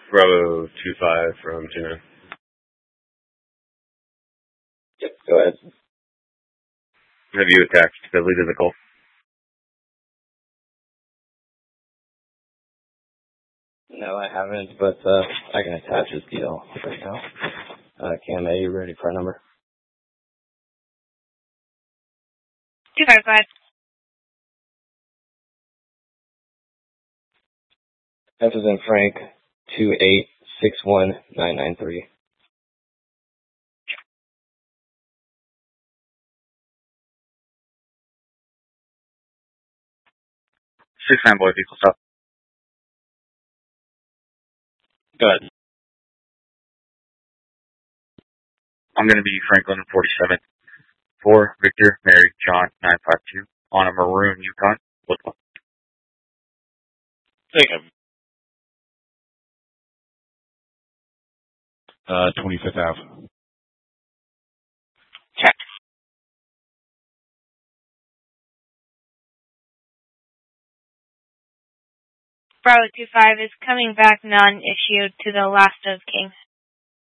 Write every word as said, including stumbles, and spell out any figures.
Bravo two five from two nine. Yep, go ahead. Have you attached Billy to the call? No, I haven't, but uh, I can attach his deal right now. Uh, Cam, are you ready for a number? two five five. F is in Frank, two eight six one nine nine three. Six nine boys equal stop. Go ahead. I'm going to be Franklin forty-seven. four, Victor, Mary, John, nine five two. On a maroon Yukon. What's one? Take him. Uh, twenty-fifth Avenue. Check. Bravo two five is coming back non-issued to the last of King.